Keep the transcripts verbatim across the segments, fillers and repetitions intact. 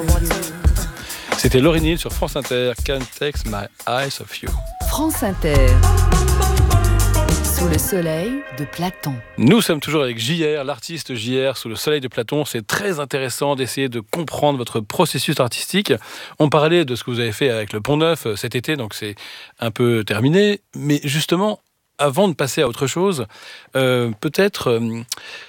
C'était Lauryn Hill sur France Inter, Can't Take My Eyes Off You. France Inter, sous le soleil de Platon. Nous sommes toujours avec J R, l'artiste J R, sous le soleil de Platon. C'est très intéressant d'essayer de comprendre votre processus artistique. On parlait de ce que vous avez fait avec le Pont Neuf cet été, donc c'est un peu terminé. Mais justement, avant de passer à autre chose, euh, peut-être... Euh,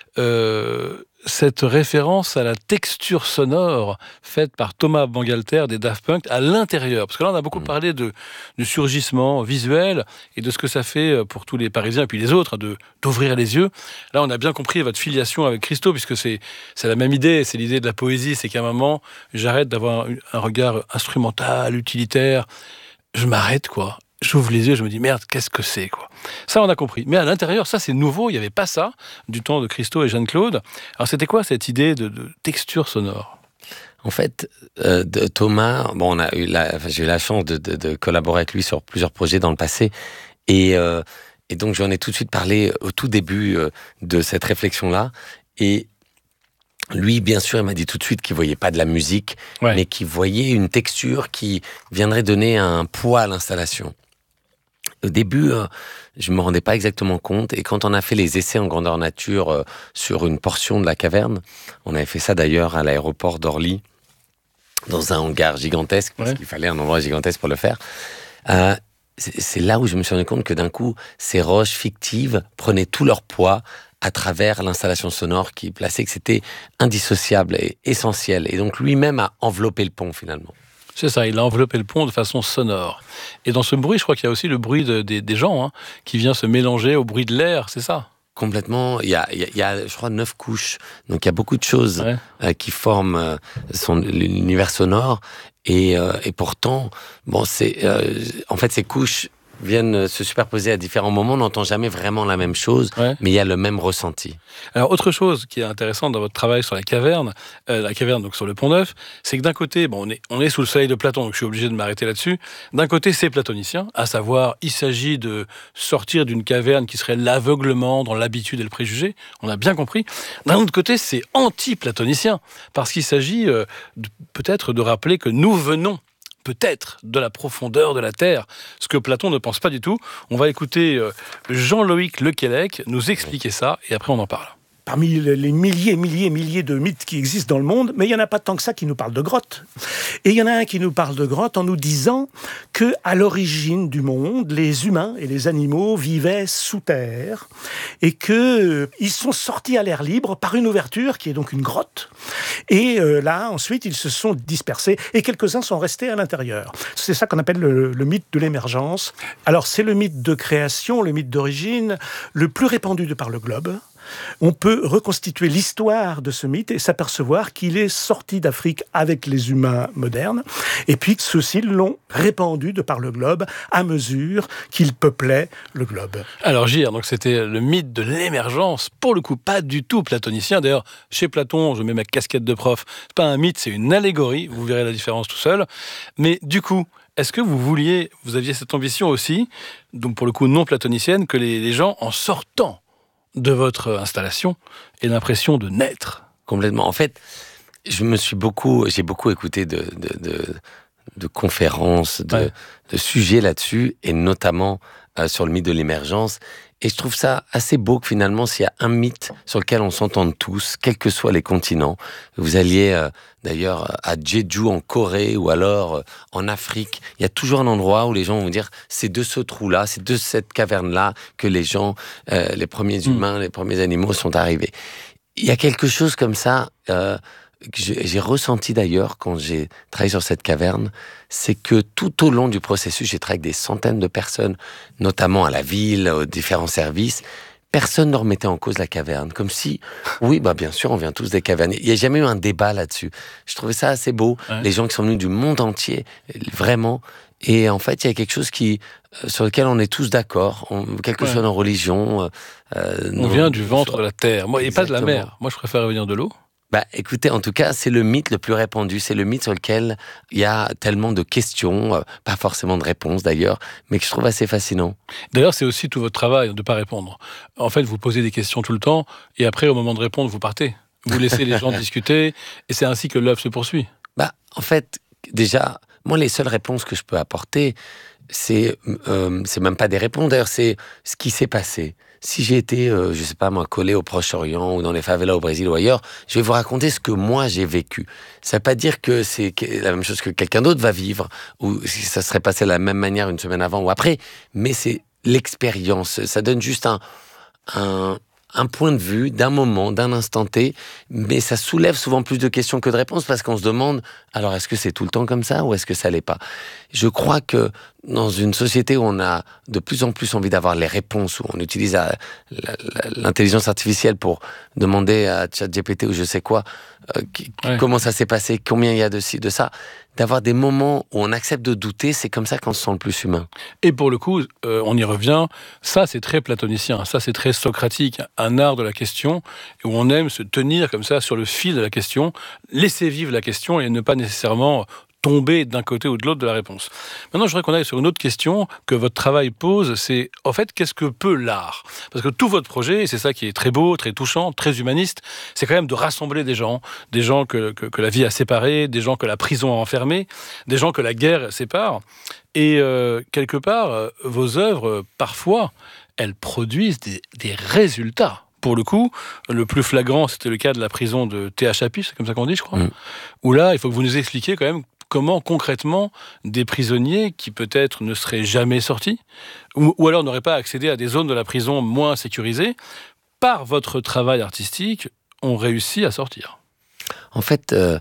euh, cette référence à la texture sonore faite par Thomas Bangalter des Daft Punk à l'intérieur. Parce que là, on a beaucoup parlé de, du surgissement visuel et de ce que ça fait pour tous les Parisiens et puis les autres, de, d'ouvrir les yeux. Là, on a bien compris votre filiation avec Christo, puisque c'est, c'est la même idée, c'est l'idée de la poésie, c'est qu'à un moment, j'arrête d'avoir un regard instrumental, utilitaire, je m'arrête, quoi. J'ouvre les yeux, je me dis, merde, qu'est-ce que c'est, quoi. Ça, on a compris. Mais à l'intérieur, ça, c'est nouveau. Il n'y avait pas ça du temps de Christo et Jeanne-Claude. Alors, c'était quoi cette idée de, de texture sonore ? En fait, euh, de Thomas, bon, on a eu la, enfin, j'ai eu la chance de, de, de collaborer avec lui sur plusieurs projets dans le passé. Et, euh, et donc, j'en ai tout de suite parlé au tout début euh, de cette réflexion-là. Et lui, bien sûr, il m'a dit tout de suite qu'il ne voyait pas de la musique, ouais. mais qu'il voyait une texture qui viendrait donner un poids à l'installation. Au début, euh, je ne me rendais pas exactement compte. Et quand on a fait les essais en grandeur nature euh, sur une portion de la caverne, on avait fait ça d'ailleurs à l'aéroport d'Orly, dans un hangar gigantesque, parce ouais. qu'il fallait un endroit gigantesque pour le faire. Euh, c'est, c'est là où je me suis rendu compte que d'un coup, ces roches fictives prenaient tout leur poids à travers l'installation sonore qui plaçait, que c'était indissociable et essentiel. Et donc lui-même a enveloppé le pont finalement. C'est ça, il a enveloppé le pont de façon sonore. Et dans ce bruit, je crois qu'il y a aussi le bruit de, des, des gens, hein, qui vient se mélanger au bruit de l'air, c'est ça ? Complètement. Il y a, il y a, il y a je crois, neuf couches. Donc il y a beaucoup de choses ouais. euh, qui forment euh, son, l'univers sonore. Et, euh, et pourtant, bon, c'est, euh, en fait, ces couches viennent se superposer à différents moments, on n'entend jamais vraiment la même chose, ouais. mais il y a le même ressenti. Alors, autre chose qui est intéressante dans votre travail sur la caverne, euh, la caverne, donc sur le Pont Neuf, c'est que d'un côté, bon, on est, on est sous le soleil de Platon, donc je suis obligé de m'arrêter là-dessus. D'un côté, c'est platonicien, à savoir, il s'agit de sortir d'une caverne qui serait l'aveuglement dans l'habitude et le préjugé, on a bien compris. D'un autre côté, c'est anti-platonicien, parce qu'il s'agit euh, de, peut-être de rappeler que nous venons peut-être de la profondeur de la Terre, ce que Platon ne pense pas du tout. On va écouter Jean-Loïc Lequellec nous expliquer ça, et après on en parle. Parmi les milliers, milliers, milliers de mythes qui existent dans le monde, mais il n'y en a pas tant que ça qui nous parlent de grottes. Et il y en a un qui nous parle de grottes en nous disant que, à l'origine du monde, les humains et les animaux vivaient sous terre et qu'ils euh, sont sortis à l'air libre par une ouverture qui est donc une grotte. Et euh, là, ensuite, ils se sont dispersés et quelques-uns sont restés à l'intérieur. C'est ça qu'on appelle le, le mythe de l'émergence. Alors, c'est le mythe de création, le mythe d'origine, le plus répandu de par le globe. On peut reconstituer l'histoire de ce mythe et s'apercevoir qu'il est sorti d'Afrique avec les humains modernes, et puis que ceux-ci l'ont répandu de par le globe à mesure qu'il peuplait le globe. Alors J R, donc c'était le mythe de l'émergence, pour le coup pas du tout platonicien. D'ailleurs, chez Platon, je mets ma casquette de prof, c'est pas un mythe, c'est une allégorie, vous verrez la différence tout seul. Mais du coup, est-ce que vous vouliez, vous aviez cette ambition aussi, donc pour le coup non platonicienne, que les, les gens, en sortant de votre installation, aient l'impression de naître? Complètement. En fait, je me suis beaucoup, j'ai beaucoup écouté de, de, de, de conférences, de, ouais. de sujets là-dessus, et notamment euh, sur le mythe de l'émergence. Et je trouve ça assez beau que finalement, s'il y a un mythe sur lequel on s'entende tous, quels que soient les continents, vous alliez euh, d'ailleurs à Jeju en Corée ou alors euh, en Afrique, il y a toujours un endroit où les gens vont dire c'est de ce trou-là, c'est de cette caverne-là que les gens, euh, les premiers humains, mmh. les premiers animaux sont arrivés. Il y a quelque chose comme ça euh, que j'ai, j'ai ressenti d'ailleurs quand j'ai travaillé sur cette caverne, c'est que tout au long du processus, j'ai travaillé avec des centaines de personnes, notamment à la ville, aux différents services. Personne ne remettait en cause la caverne, comme si, oui, bah bien sûr, on vient tous des cavernes. Il n'y a jamais eu un débat là-dessus. Je trouvais ça assez beau. Ouais. Les gens qui sont venus du monde entier, vraiment. Et en fait, il y a quelque chose qui, sur lequel on est tous d'accord, on, quelle que ouais. soit nos religions. Euh, on nos, vient du ventre de la terre, moi, et pas de la mer. Moi, je préfère venir de l'eau. Bah, écoutez, en tout cas, c'est le mythe le plus répandu. C'est le mythe sur lequel il y a tellement de questions, euh, pas forcément de réponses d'ailleurs, mais que je trouve assez fascinant. D'ailleurs, c'est aussi tout votre travail de ne pas répondre. En fait, vous posez des questions tout le temps, et après, au moment de répondre, vous partez. Vous laissez les gens discuter, et c'est ainsi que l'œuvre se poursuit. Bah, en fait, déjà, moi, les seules réponses que je peux apporter, c'est, euh, c'est même pas des réponses, d'ailleurs, c'est ce qui s'est passé. Si j'ai été, euh, je sais pas moi, collé au Proche-Orient ou dans les favelas au Brésil ou ailleurs, je vais vous raconter ce que moi j'ai vécu. Ça veut pas dire que c'est la même chose que quelqu'un d'autre va vivre, ou si ça serait passé de la même manière une semaine avant ou après, mais c'est l'expérience. Ça donne juste un, un, un point de vue d'un moment, d'un instant T, mais ça soulève souvent plus de questions que de réponses parce qu'on se demande, alors est-ce que c'est tout le temps comme ça ou est-ce que ça l'est pas? Je crois que dans une société où on a de plus en plus envie d'avoir les réponses, où on utilise la, la, la, l'intelligence artificielle pour demander à ChatGPT ou je sais quoi, euh, qui, ouais. comment ça s'est passé, combien il y a de ci, de ça, d'avoir des moments où on accepte de douter, c'est comme ça qu'on se sent le plus humain. Et pour le coup, euh, on y revient, ça c'est très platonicien, ça c'est très socratique, un art de la question, où on aime se tenir comme ça sur le fil de la question, laisser vivre la question et ne pas nécessairement tomber d'un côté ou de l'autre de la réponse. Maintenant, je voudrais qu'on aille sur une autre question que votre travail pose, c'est, en fait, qu'est-ce que peut l'art? Parce que tout votre projet, et c'est ça qui est très beau, très touchant, très humaniste, c'est quand même de rassembler des gens, des gens que, que, que la vie a séparés, des gens que la prison a enfermés, des gens que la guerre sépare. Et euh, quelque part, euh, vos œuvres, parfois, elles produisent des, des résultats. Pour le coup, le plus flagrant, c'était le cas de la prison de Tehachapi, c'est comme ça qu'on dit, je crois, mmh. où là, il faut que vous nous expliquiez quand même comment, concrètement, des prisonniers qui peut-être ne seraient jamais sortis, ou, ou alors n'auraient pas accédé à des zones de la prison moins sécurisées, par votre travail artistique, ont réussi à sortir. En fait, euh,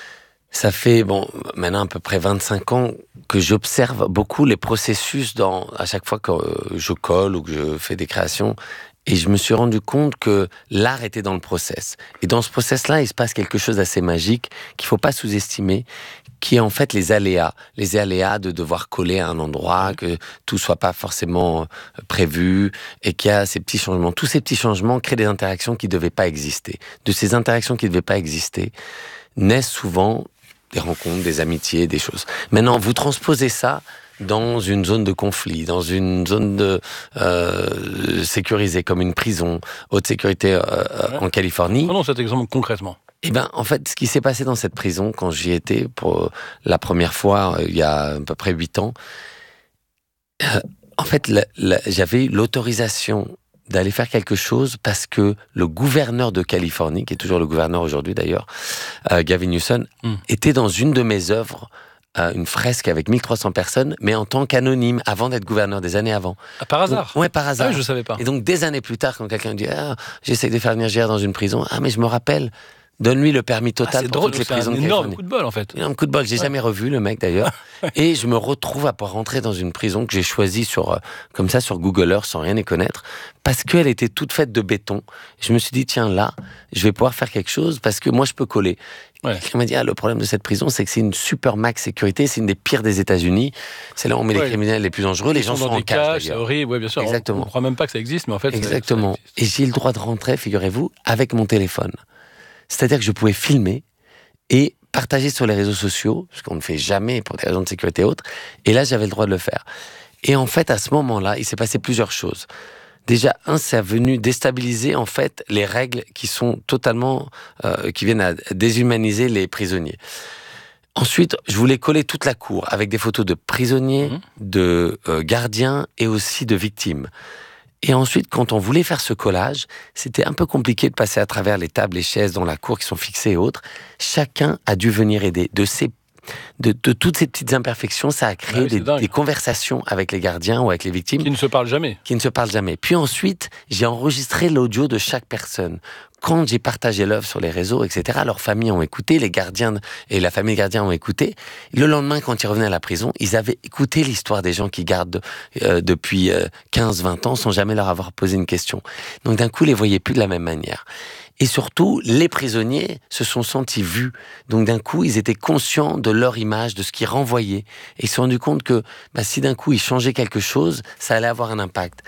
ça fait bon, maintenant à peu près vingt-cinq ans que j'observe beaucoup les processus dans, à chaque fois que je colle ou que je fais des créations. Et je me suis rendu compte que l'art était dans le process. Et dans ce process-là, il se passe quelque chose d'assez magique qu'il ne faut pas sous-estimer, qui est en fait les aléas. Les aléas de devoir coller à un endroit, que tout ne soit pas forcément prévu, et qu'il y a ces petits changements. Tous ces petits changements créent des interactions qui ne devaient pas exister. De ces interactions qui ne devaient pas exister, naissent souvent des rencontres, des amitiés, des choses. Maintenant, vous transposez ça dans une zone de conflit, dans une zone de, euh, sécurisée, comme une prison, haute sécurité euh, ouais. en Californie. Prenons cet exemple concrètement. Eh ben, en fait, ce qui s'est passé dans cette prison, quand j'y étais pour la première fois, euh, il y a à peu près huit ans, euh, en fait, la, la, j'avais eu l'autorisation d'aller faire quelque chose parce que le gouverneur de Californie, qui est toujours le gouverneur aujourd'hui d'ailleurs, euh, Gavin Newsom, mm. était dans une de mes œuvres, Euh, une fresque avec mille trois cents personnes, mais en tant qu'anonyme, avant d'être gouverneur, des années avant. Ah, par hasard? Donc, ouais, par hasard. Ah, je ne savais pas. Et donc, des années plus tard, quand quelqu'un dit ah, « j'essaie de faire venir J R dans une prison », ah, mais je me rappelle, donne-lui le permis total ah, pour drôle, toutes les prisons de Californie. C'est un énorme Californie. coup de bol, en fait. Un énorme coup de bol. J'ai ouais. jamais revu le mec, d'ailleurs. Et je me retrouve à pouvoir rentrer dans une prison que j'ai choisie sur, euh, comme ça, sur Google Earth, sans rien y connaître, parce qu'elle était toute faite de béton. Je me suis dit, tiens, là, je vais pouvoir faire quelque chose, parce que moi, je peux coller. Ouais. Quelqu'un m'a dit, ah, le problème de cette prison, c'est que c'est une super max sécurité, c'est une des pires des États-Unis. C'est là où on met ouais. les criminels les plus dangereux, les Ils gens sont, sont en cage. C'est horrible, ouais, bien sûr. Exactement. On ne croit même pas que ça existe, mais en fait, Exactement. Ça, ça et j'ai le droit de rentrer, figurez-vous, avec mon téléphone. C'est-à-dire que je pouvais filmer et partager sur les réseaux sociaux, ce qu'on ne fait jamais pour des raisons de sécurité et autres. Et là, j'avais le droit de le faire. Et en fait, à ce moment-là, il s'est passé plusieurs choses. Déjà, un, c'est venu déstabiliser en fait les règles qui sont totalement, euh, qui viennent à déshumaniser les prisonniers. Ensuite, je voulais coller toute la cour avec des photos de prisonniers, mmh. de euh, gardiens et aussi de victimes. Et ensuite, quand on voulait faire ce collage, c'était un peu compliqué de passer à travers les tables et chaises dans la cour qui sont fixées et autres. Chacun a dû venir aider. De ces De, de toutes ces petites imperfections, ça a créé ah oui, des, des conversations avec les gardiens ou avec les victimes. Qui ne se parlent jamais. Qui ne se parlent jamais. Puis ensuite, j'ai enregistré l'audio de chaque personne. Quand j'ai partagé l'œuvre sur les réseaux, et cetera, leurs familles ont écouté, les gardiens et la famille gardien ont écouté. Le lendemain, quand ils revenaient à la prison, ils avaient écouté l'histoire des gens qui gardent euh, depuis euh, quinze vingt ans sans jamais leur avoir posé une question. Donc d'un coup, ils les voyaient plus de la même manière. Et surtout, les prisonniers se sont sentis vus. Donc d'un coup, ils étaient conscients de leur image, de ce qu'ils renvoyaient. Et ils se sont rendus compte que bah, si d'un coup, ils changeaient quelque chose, ça allait avoir un impact.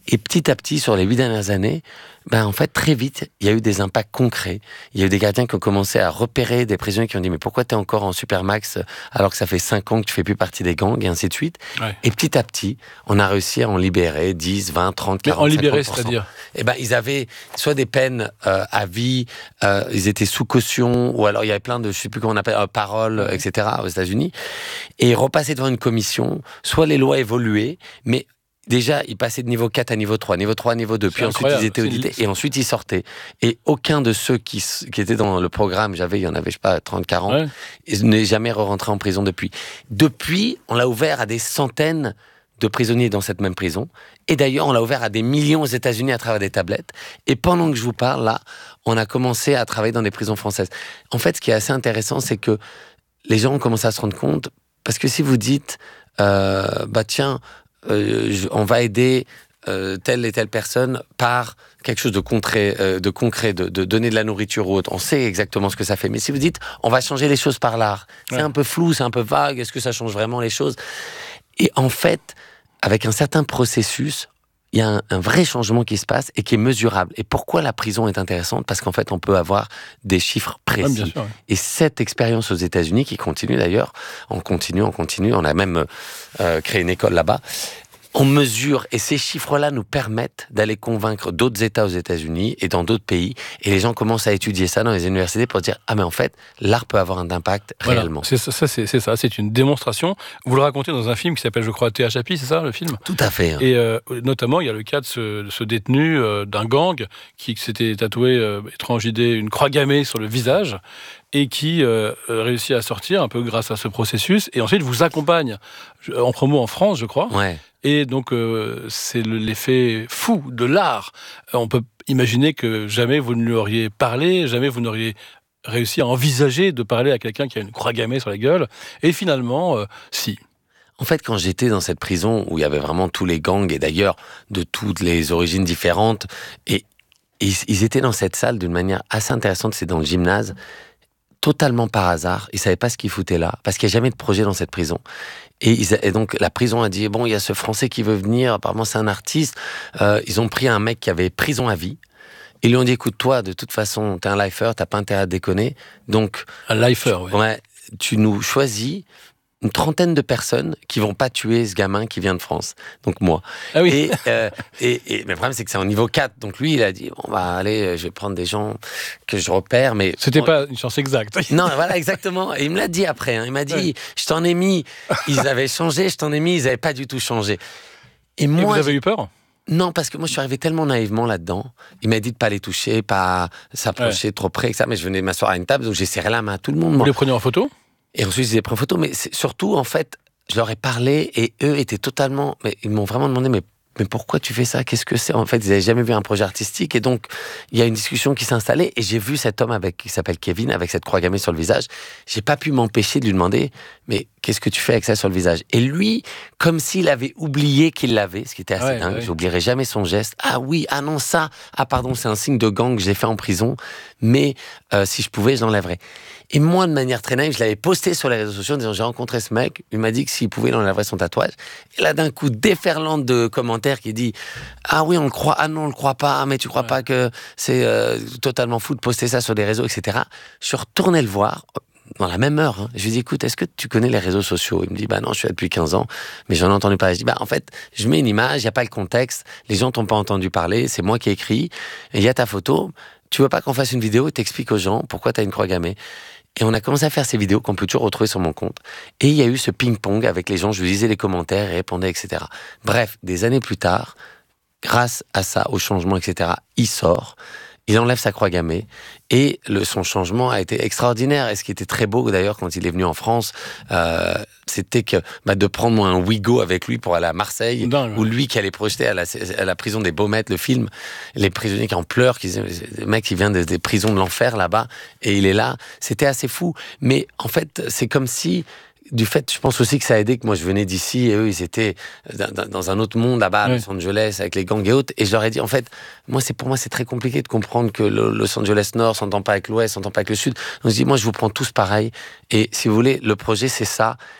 Et petit à petit, sur les huit dernières années, ben en fait, très vite, il y a eu des impacts concrets. Il y a eu des gardiens qui ont commencé à repérer des prisonniers qui ont dit « Mais pourquoi tu es encore en Supermax alors que ça fait cinq ans que tu fais plus partie des gangs ?» et ainsi de suite. Ouais. Et petit à petit, on a réussi à en libérer dix, vingt, trente, quarante, Mais en libérer, cinquante pour cent. c'est-à-dire Eh ben, ils avaient soit des peines euh, à vie, euh, ils étaient sous caution, ou alors il y avait plein de, je sais plus comment on appelle, euh, paroles, ouais. et cetera aux États-Unis. Et ils repassaient devant une commission, soit les lois évoluaient, mais déjà, ils passaient de niveau quatre à niveau trois, niveau trois à niveau deux, puis ensuite ils étaient audités, et ensuite ils sortaient. Et aucun de ceux qui, qui étaient dans le programme, j'avais, il y en avait, je sais pas, trente, quarante, ouais. ils n'est jamais re-rentré en prison depuis. Depuis, on l'a ouvert à des centaines de prisonniers dans cette même prison. Et d'ailleurs, on l'a ouvert à des millions aux États-Unis à travers des tablettes. Et pendant que je vous parle, là, on a commencé à travailler dans des prisons françaises. En fait, ce qui est assez intéressant, c'est que les gens ont commencé à se rendre compte, parce que si vous dites, euh, bah tiens, Euh, je, on va aider euh, telle et telle personne par quelque chose de concret, euh, de, concret de, de donner de la nourriture ou autre. On sait exactement ce que ça fait. Mais si vous dites, on va changer les choses par l'art, c'est ouais. un peu flou, c'est un peu vague, est-ce que ça change vraiment les choses ? Et en fait, avec un certain processus, il y a un, un vrai changement qui se passe et qui est mesurable. Et pourquoi la prison est intéressante ? Parce qu'en fait, on peut avoir des chiffres précis. Ouais, bien sûr, ouais. Et cette expérience aux États-Unis, qui continue d'ailleurs, on continue, on continue, on a même euh, créé une école là-bas, on mesure, et ces chiffres-là nous permettent d'aller convaincre d'autres États aux États-Unis et dans d'autres pays, et les gens commencent à étudier ça dans les universités pour dire « Ah mais en fait, l'art peut avoir un impact voilà, réellement. » c'est ça, c'est, c'est ça, c'est une démonstration. Vous le racontez dans un film qui s'appelle, je crois, T H Happy, c'est ça, le film ? Tout à fait. Hein. Et euh, notamment, il y a le cas de ce, de ce détenu euh, d'un gang qui s'était tatoué, euh, étrange idée, une croix gammée sur le visage, et qui euh, réussit à sortir un peu grâce à ce processus, et ensuite vous accompagne, en promo en France, je crois. Ouais. Et donc, euh, c'est le, l'effet fou de l'art. On peut imaginer que jamais vous ne lui auriez parlé, jamais vous n'auriez réussi à envisager de parler à quelqu'un qui a une croix gammée sur la gueule. Et finalement, euh, si. En fait, quand j'étais dans cette prison où il y avait vraiment tous les gangs, et d'ailleurs de toutes les origines différentes, et, et ils étaient dans cette salle d'une manière assez intéressante, c'est dans le gymnase, totalement par hasard, ils savaient pas ce qu'ils foutaient là, parce qu'il n'y a jamais de projet dans cette prison. Et, ils, et donc la prison a dit, bon, il y a ce Français qui veut venir, apparemment c'est un artiste, euh, ils ont pris un mec qui avait prison à vie, ils lui ont dit, écoute, toi, de toute façon, t'es un lifer, t'as pas intérêt à déconner, donc... Un lifer, oui. Ouais, tu nous choisis une trentaine de personnes qui vont pas tuer ce gamin qui vient de France, donc moi. Ah oui. Et, euh, et, et mais le problème c'est que c'est en niveau quatre, donc lui il a dit bon bah allez, je vais prendre des gens que je repère, mais c'était bon, pas une chance exacte. Non, voilà exactement. Et il me l'a dit après, hein. Il m'a dit oui. Je t'en ai mis, ils avaient changé, je t'en ai mis, ils avaient pas du tout changé. Et moi, et vous avez eu peur ? Non, parce que moi je suis arrivé tellement naïvement là-dedans. Il m'a dit de pas les toucher, pas s'approcher ouais. trop près, que ça. Mais je venais m'asseoir à une table, donc j'ai serré la main à tout le monde. Vous moi. les preniez en photo ? Et ensuite, je les ai pris en photo, mais c'est surtout, en fait, je leur ai parlé et eux étaient totalement... Mais ils m'ont vraiment demandé, mais, mais pourquoi tu fais ça ? Qu'est-ce que c'est ? En fait, ils n'avaient jamais vu un projet artistique et donc, il y a une discussion qui s'est installée et j'ai vu cet homme avec, qui s'appelle Kevin, avec cette croix gammée sur le visage. J'ai pas pu m'empêcher de lui demander, mais qu'est-ce que tu fais avec ça sur le visage ? Et lui, comme s'il avait oublié qu'il l'avait, ce qui était assez ouais, dingue, ouais. J'oublierai jamais son geste. Ah oui, ah non, ça, ah pardon, c'est un signe de gang que j'ai fait en prison, mais euh, si je pouvais, je l'enlèverais. Et moi, de manière très naïve, je l'avais posté sur les réseaux sociaux en disant j'ai rencontré ce mec, il m'a dit que s'il pouvait, il enlèverait son tatouage. Et là, d'un coup, déferlante de commentaires qui dit ah oui, on le croit, ah non, on le croit pas, ah, mais tu crois ouais. pas que c'est euh, totalement fou de poster ça sur les réseaux, et cetera. Je suis retourné le voir dans la même heure. Hein. Je lui ai dit écoute, est-ce que tu connais les réseaux sociaux ? Il me dit bah non, je suis là depuis quinze ans, mais j'en ai entendu parler. Je dis bah en fait, je mets une image, il y a pas le contexte, les gens t'ont pas entendu parler, c'est moi qui ai écrit, il y a ta photo. Tu veux pas qu'on fasse une vidéo et t'expliques aux gens pourquoi t'as une croix gammée ? Et on a commencé à faire ces vidéos qu'on peut toujours retrouver sur mon compte. Et il y a eu ce ping-pong avec les gens, je lisais les commentaires et répondais, et cetera. Bref, des années plus tard, grâce à ça, au changement, et cetera, il sort, il enlève sa croix gammée et le, son changement a été extraordinaire. Et ce qui était très beau d'ailleurs quand il est venu en France, euh, c'était que bah, de prendre moi un Ouigo avec lui pour aller à Marseille, Dingue, ou lui qui allait projeter à la, à la prison des Baumettes le film, les prisonniers qui en pleurent, qui, le mec qui vient des, des prisons de l'enfer là-bas et il est là, c'était assez fou. Mais en fait, c'est comme si du fait, je pense aussi que ça a aidé que moi je venais d'ici et eux ils étaient dans un autre monde là-bas à oui. Los Angeles avec les gangs et autres, et je leur ai dit en fait moi c'est pour moi c'est très compliqué de comprendre que le Los Angeles Nord s'entend pas avec l'Ouest, s'entend pas avec le Sud. Donc je dis moi je vous prends tous pareil et si vous voulez le projet c'est ça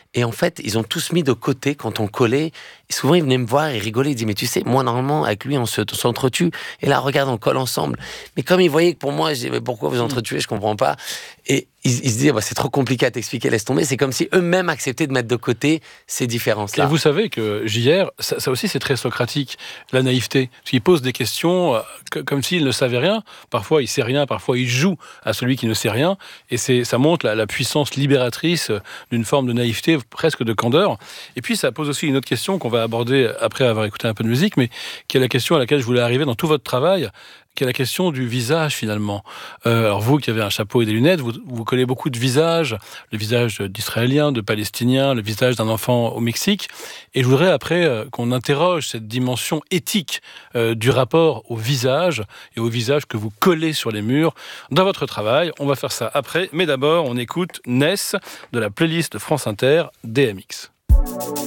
Et en fait, ils ont tous mis de côté quand on collait. Et souvent, ils venaient me voir et rigolaient. Ils disaient, mais tu sais, moi, normalement, avec lui, on, se, on s'entretue. Et là, regarde, on colle ensemble. Mais comme ils voyaient que pour moi, je disais, mais pourquoi vous entretuez? Je comprends pas. Et ils, ils se disaient, bah, c'est trop compliqué à t'expliquer, laisse tomber. C'est comme si eux-mêmes acceptaient de mettre de côté ces différences-là. Et vous savez que J R, ça, ça aussi, c'est très socratique, la naïveté. Parce qu'il pose des questions euh, que, comme s'il ne savait rien. Parfois, il sait rien. Parfois, il joue à celui qui ne sait rien. Et c'est, ça montre la, la puissance libératrice d'une forme de naïveté, presque de candeur. Et puis, ça pose aussi une autre question qu'on va aborder après avoir écouté un peu de musique, mais qui est la question à laquelle je voulais arriver dans tout votre travail, qui est la question du visage, finalement. Euh, alors vous, qui avez un chapeau et des lunettes, vous, vous collez beaucoup de visages, le visage d'Israéliens, de Palestiniens, le visage d'un enfant au Mexique. Et je voudrais après euh, qu'on interroge cette dimension éthique euh, du rapport au visage et au visage que vous collez sur les murs dans votre travail. On va faire ça après, mais d'abord, on écoute Ness de la playlist de France Inter, D M X.